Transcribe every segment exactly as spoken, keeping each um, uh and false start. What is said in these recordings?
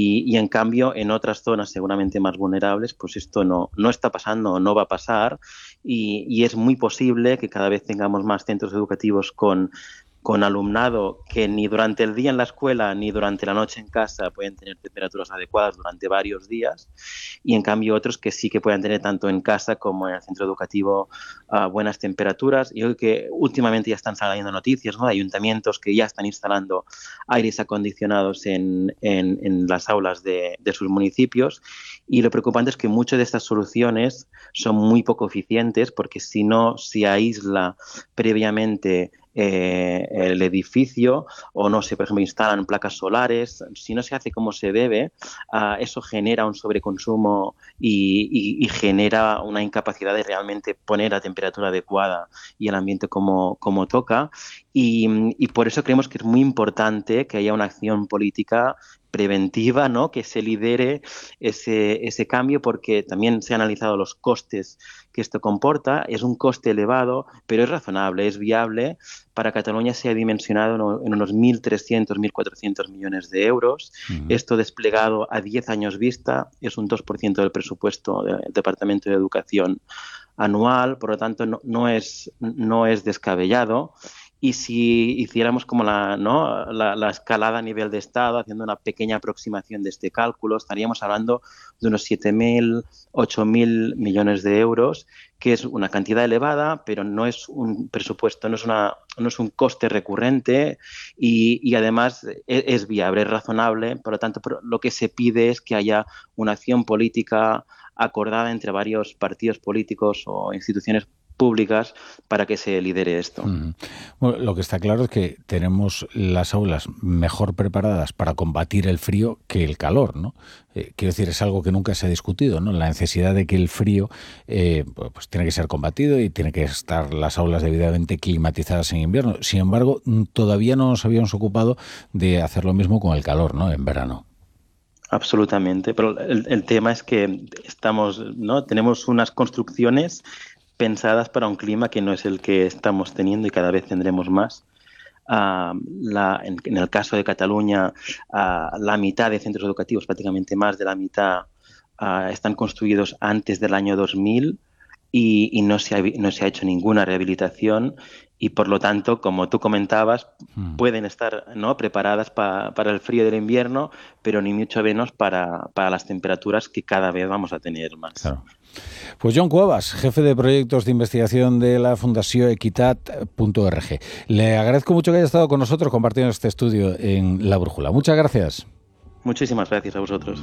Y, y en cambio, en otras zonas seguramente más vulnerables, pues esto no, no está pasando, no va a pasar, y, y es muy posible que cada vez tengamos más centros educativos con con alumnado que ni durante el día en la escuela ni durante la noche en casa pueden tener temperaturas adecuadas durante varios días, y en cambio otros que sí que puedan tener tanto en casa como en el centro educativo uh, buenas temperaturas. Y creo que últimamente ya están saliendo noticias, ¿no? Ayuntamientos que ya están instalando aires acondicionados en, en, en las aulas de, de sus municipios, y lo preocupante es que muchas de estas soluciones son muy poco eficientes, porque si no se aísla previamente Eh, el edificio, o no sé, por ejemplo, instalan placas solares, si no se hace como se debe, uh, eso genera un sobreconsumo y, y, y genera una incapacidad de realmente poner la temperatura adecuada y el ambiente como, como toca, y, y por eso creemos que es muy importante que haya una acción política preventiva, ¿no? Que se lidere ese, ese cambio, porque también se han analizado los costes que esto comporta. Es un coste elevado, pero es razonable, es viable. Para Cataluña se ha dimensionado en unos mil trescientos, mil cuatrocientos millones de euros. Uh-huh. Esto desplegado a diez años vista es un dos por ciento del presupuesto del Departamento de Educación anual, por lo tanto no, no, es, no es descabellado. Y si hiciéramos como la, ¿no? la, la escalada a nivel de Estado, haciendo una pequeña aproximación de este cálculo, estaríamos hablando de unos siete mil, ocho mil millones de euros, que es una cantidad elevada, pero no es un presupuesto, no es, una, no es un coste recurrente, y, y además es, es viable, es razonable. Por lo tanto, lo que se pide es que haya una acción política acordada entre varios partidos políticos o instituciones públicas para que se lidere esto. Mm. Bueno, lo que está claro es que tenemos las aulas mejor preparadas para combatir el frío que el calor, ¿no? Eh, quiero decir, es algo que nunca se ha discutido, ¿no? La necesidad de que el frío eh, pues tiene que ser combatido y tiene que estar las aulas debidamente climatizadas en invierno. Sin embargo, todavía no nos habíamos ocupado de hacer lo mismo con el calor, ¿no? En verano. Absolutamente, pero el, el tema es que estamos, ¿no? Tenemos unas construcciones pensadas para un clima que no es el que estamos teniendo, y cada vez tendremos más. Uh, la, en, en el caso de Cataluña, uh, la mitad de centros educativos, prácticamente más de la mitad, uh, están construidos antes del año dos mil, y, y no, se ha, no se ha hecho ninguna rehabilitación, y por lo tanto, como tú comentabas, mm. pueden estar, ¿no? preparadas pa, para el frío del invierno, pero ni mucho menos para, para las temperaturas que cada vez vamos a tener más. Claro. Pues Jon Cuevas, jefe de proyectos de investigación de la Fundació Equitat punto org. Le agradezco mucho que haya estado con nosotros compartiendo este estudio en La Brújula. Muchas gracias. Muchísimas gracias a vosotros.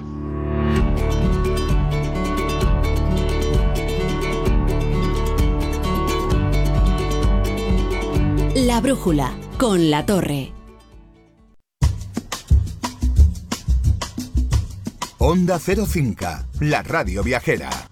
La Brújula, con La Torre. Onda Cero Cinco, la radio viajera.